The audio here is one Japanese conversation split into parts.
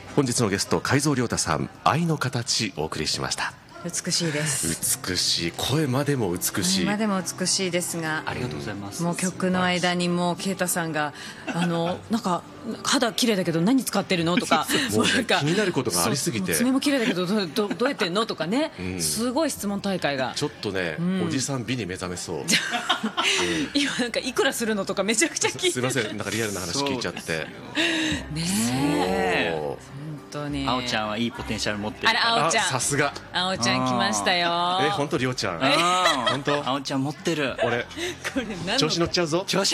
本日のゲスト海蔵亮太さん、愛の形お送りしました。 美しいです。 美しい、声までも美しい、 までも美しいですが、 ありがとうございます。 もう曲の間にもう啓太さんがなんか肌綺麗だけど何使ってるのとかもうねなんか気になることがありすぎて、 爪も綺麗だけどどうやってんのとかね、すごい質問大会がちょっとね、おじさん美に目覚めそう今なんかいくらするのとかめちゃくちゃ聞いてる。 すいません、なんかリアルな話聞いちゃってねえ、本当にあおちゃんはいいポテンシャル持ってる。 あれあおちゃん、 さすが。 あおちゃん来ましたよ。 本当亮ちゃん、本当あおちゃん持ってる。 俺これ何の調子乗っちゃうぞ。 調子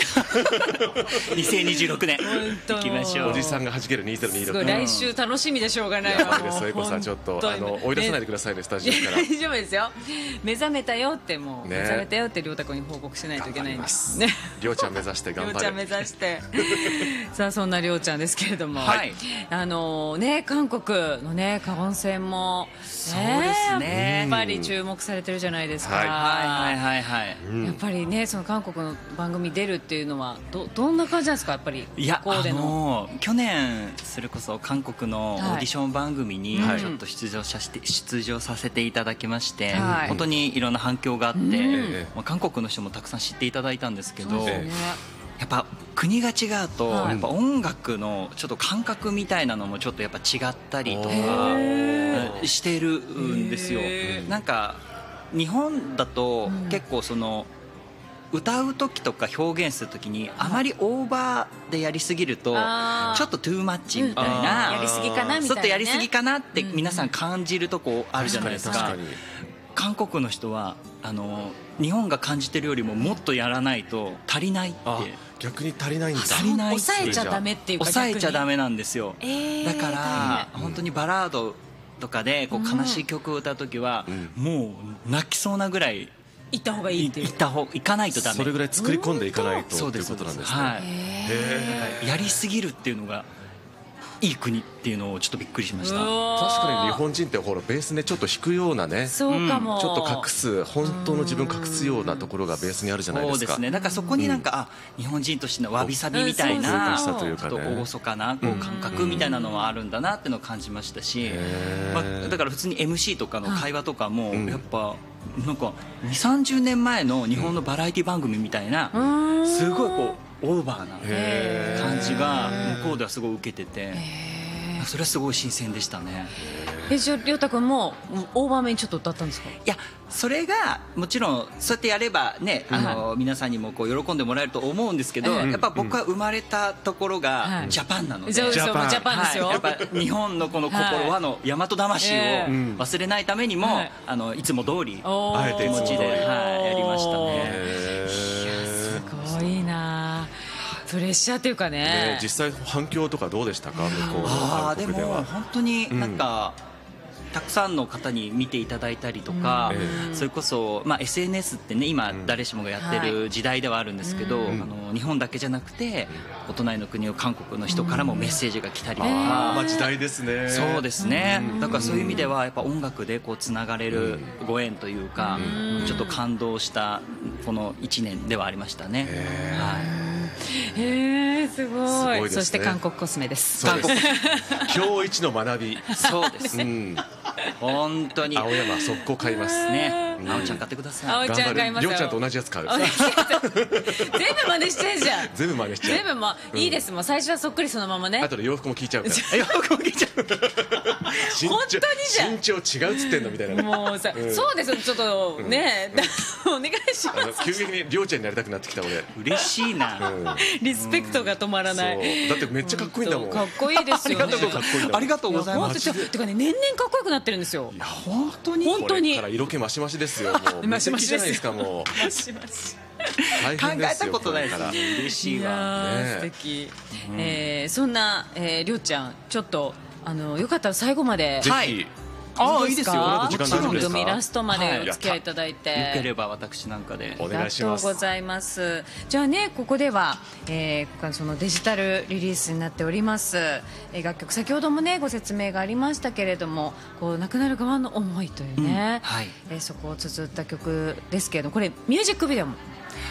2026年行きましょう。 おじさんが弾ける2026。 すごい来週楽しみでしょうがないわ。 やばいです。そえこさんちょっと追い出さないでくださいね、スタジオから。 大丈夫ですよ。目覚めたよってもう、 ね、 目覚めたよって亮太君に報告しないといけないんですね。 亮ちゃん目指して頑張れ。 亮ちゃん目指してさあそんな亮ちゃんですけれども、 はい、 ね、韓国のね温泉も、 そうですね、 やっぱり注目されてるじゃないですか。 はいはいはいはい、 やっぱりねその韓国の番組出るっていうのはどんな感じなんですか。やっぱりいや去年それこそ韓国のオーディション番組にちょっと出場させていただきまして、本当にいろんな反響があって、韓国の人もたくさん知っていただいたんですけど、やっぱ国が違うと、やっぱ音楽のちょっと感覚みたいなのもちょっとやっぱ違ったりとかしてるんですよ。なんか日本だと結構その歌う時とか表現する時にあまりオーバーでやりすぎるとちょっとトゥーマッチみたいな、 やりすぎかなみたいなね、 ちょっとやりすぎかなって皆さん感じるとこあるじゃないですか。韓国の人は日本が感じてるよりももっとやらないと足りないって。 逆に足りないんだ。 足りないって。 抑えちゃダメっていうか、 抑えちゃダメなんですよ。だから本当にバラードとかでこう悲しい曲を歌う時はもう泣きそうなぐらい行った方がいいっていう。 行かないとダメ。 それぐらい作り込んでいかないとということなんですね。 はい、やりすぎるっていうのがいい国っていうのをちょっとびっくりしました。 確かに日本人ってほらベースねちょっと弾くようなね、 そうかも、 ちょっと隠す本当の自分隠すようなところがベースにあるじゃないですか。 そうですね。だからそこになんか、日本人としてのわびさびみたいなちょっと厳かなこう感覚みたいなのはあるんだなっていうのを感じましたし、だから普通に MC とかの会話とかもやっぱなんか2、30年前の日本のバラエティ番組みたいなすごいこうオーバーな感じが向こうではすごい受けてて、それはすごい新鮮でしたね。 じゃあ亮太君もオーバーめにちょっと歌ったんですか。 いやそれがもちろんそうやってやればね、皆さんにもこう喜んでもらえると思うんですけど、やっぱ僕は生まれたところがジャパンなので、 ジャパンですよ。 やっぱ日本のこの心はの大和魂を忘れないためにも、いつも通りあえて気持ちでやりましたね。 すごいな、プレッシャーというかね。 実際反響とかどうでしたか、向こうの韓国では。 でも本当になんか、たくさんの方に見ていただいたりとか、それこそ、SNS ってね今誰しもがやってる時代ではあるんですけど、日本だけじゃなくてお隣の国の韓国の人からもメッセージが来たりとか、 時代ですね。 そうですね。だからそういう意味ではやっぱ音楽でこうつながれるご縁というか、ちょっと感動したこの1年ではありましたね。 すごい。そして韓国コスメです。 今日一の学び。 そうですね。本当に青山速攻買いますね。青ちゃん買ってください。 青ちゃん買いますよ。 亮ちゃんと同じやつ買う。 全部真似してんじゃん。 全部真似しちゃう。 全部いいです。もう最初はそっくりそのままね。 あとで洋服も聞いちゃうから。 洋服も聞いちゃう。 本当にじゃん。 身長違うっつってんのみたいな。 もうさ、そうですよ。ちょっとね、お願いします。 急激に亮ちゃんになりたくなってきた俺。 嬉しいな。 リスペクトが止まらない。 だってめっちゃかっこいいんだもん。 かっこいいですよね。 ありがとうございます。 てかね、年々かっこよくなってるんですよ。 本当に本当に。 これから色気マシマシですよ。もうマシマシじゃないですかもう。 マシマシ。 考えたことないです。嬉しいわ。 素敵。そんな亮ちゃんちょっとよかったら最後まで。 ぜひ。 いいですよ。 番組ラストまでお付き合いいただいて、 よければ私なんかでお願いします。 ありがとうございます。じゃあね、ここでは、そのデジタルリリースになっております、楽曲、先ほどもねご説明がありましたけれども、こう亡くなる側の思いというね、そこを綴った曲ですけれども、これミュージックビデオも